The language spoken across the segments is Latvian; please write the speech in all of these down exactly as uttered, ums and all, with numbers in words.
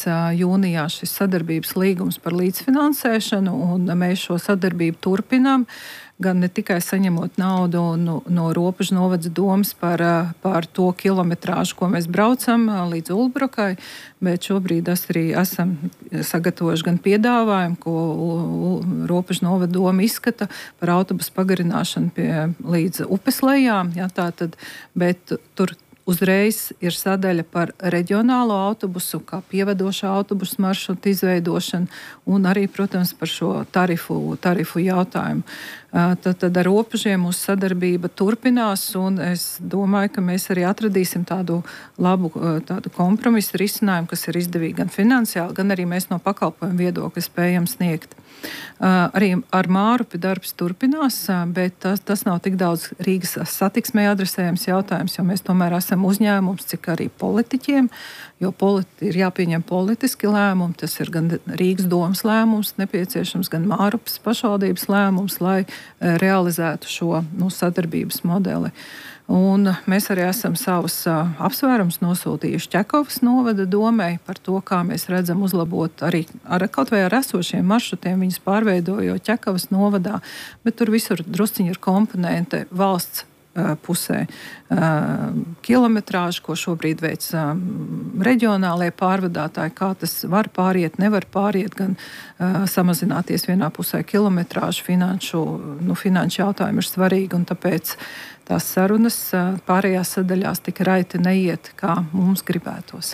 noslēgts jūnijā šis sadarbības līgums par līdzfinansēšanu, un mēs šo sadarbību turpinām. Gan ne tikai saņemot naudu no, no Ropažu novada domes par, par to kilometrāžu, ko mēs braucam līdz Ulbrukai, bet šobrīd arī esam sagatavojuši gan piedāvājumu, ko Ropažu novada doma izskata par autobusu pagarināšanu pie, līdz upes lejām. Ja, tātad, bet tur uzreiz ir sadaļa par reģionālo autobusu, kā pievedošā autobusu maršrutu izveidošanu un arī, protams, par šo tarifu, tarifu jautājumu. Tad, tad ar Ropažiem mūsu sadarbība turpinās, un es domāju, ka mēs arī atradīsim tādu labu tādu kompromisu risinājumu, kas ir izdevīgi gan finansiāli, gan arī mēs no pakalpojumu viedokļa spējam sniegt. Arī ar Mārupi darbs turpinās, bet tas, tas nav tik daudz Rīgas satiksmē adresējams jautājums, jo mēs tomēr esam uzņēmums, cik arī politiķiem, jo politi, ir jāpieņem politiski lēmumi, tas ir gan Rīgas domas lēmums nepieciešams, gan Mārupas pašvaldības lēmums, lai realizētu šo nu, sadarbības modeli. Un mēs arī esam savus uh, apsvērums nosūtījuši Ķekovas novada domei par to, kā mēs redzam uzlabot arī ar, kaut vai ar esošiem maršrutiem, viņus pārveidojot Ķekovas novadā, bet tur visur drusciņi ir komponente valsts uh, pusē. Uh, kilometrāžu, ko šobrīd veic uh, reģionālie pārvadātāji, kā tas var pāriet, nevar pāriet, gan uh, samazināties vienā pusē kilometrāžu, finanšu, nu, finanšu jautājumi ir svarīgi, un tāpēc tās sarunas pārējās sadaļās tik raiti neiet, kā mums gribētos.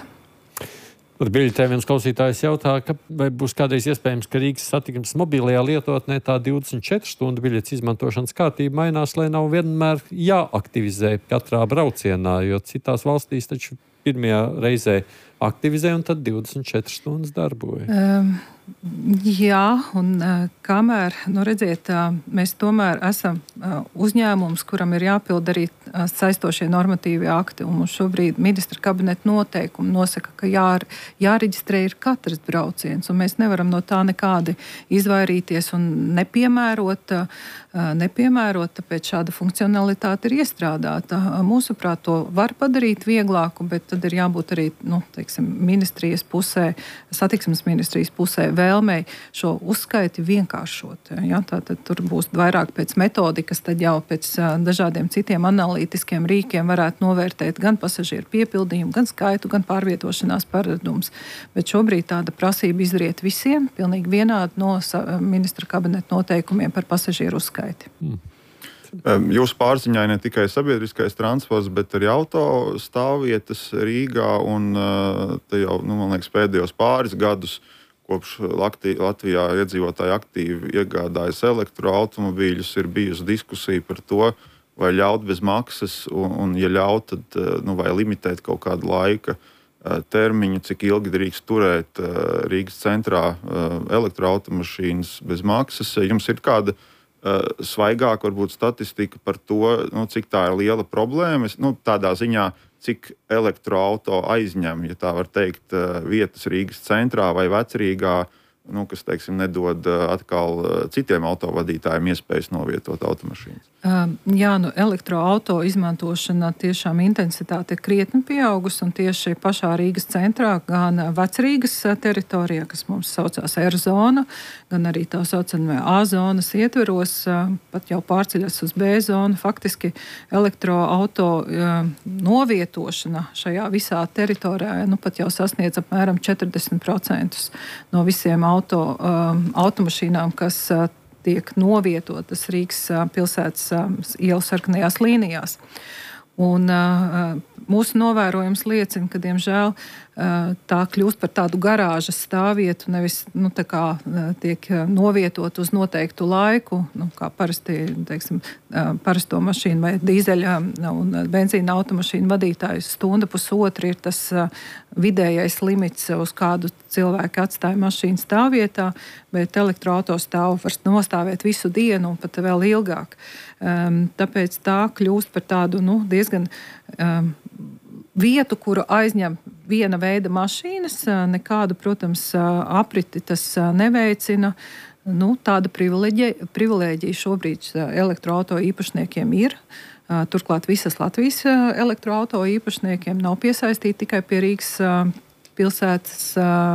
Tur biļetē viens klausītājs jautā, ka vai būs kādreiz iespējams, ka Rīgas satiksmes mobilajā lietotnē tā divdesmit četru stundu biļetes izmantošanas kārtība mainās, lai nav vienmēr jāaktivizē katrā braucienā, jo citās valstīs taču pirmajā reizē aktivizē un tad divdesmit četras stundas darboja. Um. Jā, un uh, kamēr, nu redziet, uh, mēs tomēr esam uh, uzņēmums, kuram ir jāpild arī uh, saistošie normatīvi akti, un mums šobrīd ministra kabineta noteikumi nosaka, ka jā, jāreģistrē ir katrs brauciens, un mēs nevaram no tā nekādi izvairīties un nepiemērot, uh, nepiemērot, tāpēc šāda funkcionalitāte ir iestrādāta. Uh, mūsuprāt, to var padarīt vieglāku, bet tad ir jābūt arī, nu, teiksim, ministrijas pusē, satiksmes ministrijas pusē, vēlmei šo uzskaiti vienkāršot. Ja? Tātad tur būs vairāk pēc metodikas, tad jau pēc uh, dažādiem citiem analītiskiem rīkiem varētu novērtēt gan pasažieru piepildījumu, gan skaitu, gan pārvietošanās paradumus. Bet šobrīd tāda prasība izriet visiem, pilnīgi vienādi no ministra kabineta noteikumiem par pasažieru uzskaiti. Mm. Jūsu pārziņā ne tikai sabiedriskais transports, bet arī auto stāvvietas Rīgā, un te jau, nu, man liekas, pēdējos pāris gadus kopš Latvijā iedzīvotāji aktīvi iegādājas elektroautomobīļus, ir bijusi diskusija par to, vai ļaut bez maksas, un, un ja ļaut, tad nu, vai limitēt kaut kādu laika termiņu, cik ilgi drīkst turēt Rīgas centrā elektroautomašīnas bez maksas. Jums ir kāda svaigāka, varbūt, statistika par to, nu, cik tā ir liela problēma? Nu, tādā ziņā, cik elektroauto aizņem, ja tā var teikt, vietas Rīgas centrā vai Vecrīgā, nu, kas, teiksim, nedod atkal citiem autovadītājiem iespējas novietot automašīnas. Jā, nu, elektroauto izmantošana tiešām intensitāte ir krietni pieaugusi, un tieši pašā Rīgas centrā, gan Vecrīgas teritorijā, kas mums saucās R-zona, gan arī tā saucamā A-zonas ietveros, pat jau pārceļas uz B-zonu, faktiski elektroauto novietošana šajā visā teritorijā, nu, pat jau sasniedz apmēram četrdesmit procentus no visiem auto, automašīnām, kas tiek novietotas Rīgas pilsētas ielu sarkanajās līnijās. Un uh, mūsu novērojums liecina, ka, diemžēl, uh, tā kļūst par tādu garāžas stāvvietu, nevis, nu, tā kā uh, tiek novietot uz noteiktu laiku, nu, kā parasti, teiksim, uh, parasto mašīnu vai dīzeļa un benzīna automašīnu vadītāju stunda pusotra ir tas uh, vidējais limits, uz kādu cilvēku atstāja mašīnu stāvvietā, bet elektroauto stāvu var nostāvēt visu dienu un pat vēl ilgāk. Um, tāpēc tā kļūst par tādu, nu, diezgan um, vietu, kuru aizņem viena veida mašīnas, nekādu, protams, apriti tas neveicina. Nu, tāda privileģija, privileģija šobrīd elektroauto īpašniekiem ir. Turklāt visas Latvijas elektroauto īpašniekiem nav piesaistīti tikai pie Rīgas pilsētas